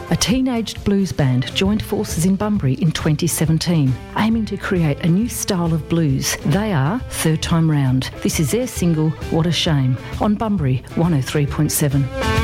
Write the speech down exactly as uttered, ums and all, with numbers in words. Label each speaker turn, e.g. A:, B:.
A: A teenaged blues band joined forces in Bunbury in twenty seventeen, aiming to create a new style of blues. They are Third Time Round. This is their single, What a Shame, on Bunbury one oh three point seven.